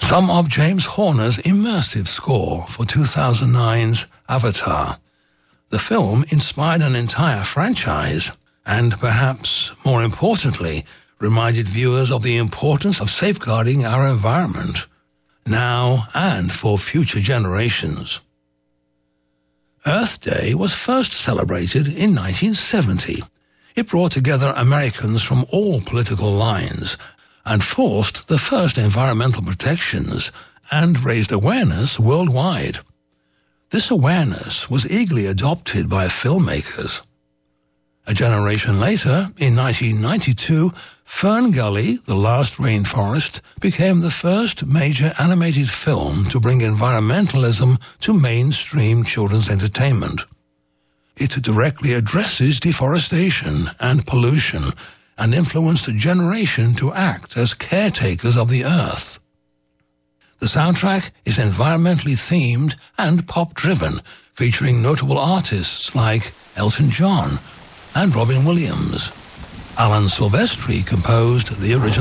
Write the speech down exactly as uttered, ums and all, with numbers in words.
some of James Horner's immersive score for two thousand nine's Avatar. The film inspired an entire franchise and, perhaps more importantly, reminded viewers of the importance of safeguarding our environment, now and for future generations. Earth Day was first celebrated in nineteen seventy. It brought together Americans from all political lines and forced the first environmental protections and raised awareness worldwide. This awareness was eagerly adopted by filmmakers. A generation later, in nineteen ninety-two, Fern Gully, The Last Rainforest, became the first major animated film to bring environmentalism to mainstream children's entertainment. It directly addresses deforestation and pollution and influenced a generation to act as caretakers of the earth. The soundtrack is environmentally themed and pop-driven, featuring notable artists like Elton John and Robin Williams. Alan Silvestri composed the original